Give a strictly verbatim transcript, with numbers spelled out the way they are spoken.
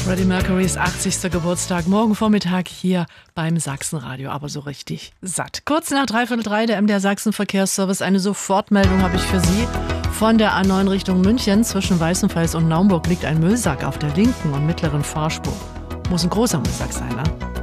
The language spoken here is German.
Freddie Mercurys achtzigster Geburtstag morgen Vormittag hier beim Sachsenradio, aber so richtig satt. Kurz nach dreiviertel drei der M D R Sachsen Verkehrsservice. Eine Sofortmeldung habe ich für Sie. Von der A neun Richtung München zwischen Weißenfels und Naumburg liegt ein Müllsack auf der linken und mittleren Fahrspur. Muss ein großer Müllsack sein, ne?